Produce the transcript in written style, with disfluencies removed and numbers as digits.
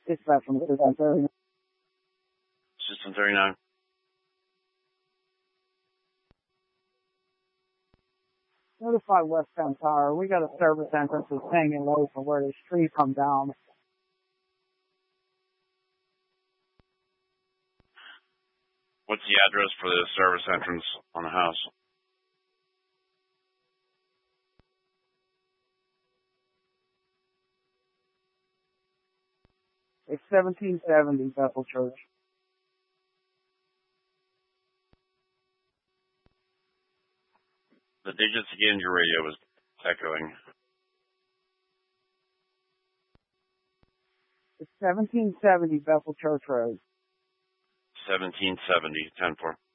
Dispatch from System 39. System 39. Notify Westbound Tower. We got a service entrance that's hanging low from where the street come down. What's the address for the service entrance on the house? It's 1770 Bethel Church. The digits again, your radio was echoing. It's 1770 Bethel Church Road. 1770, 10-4.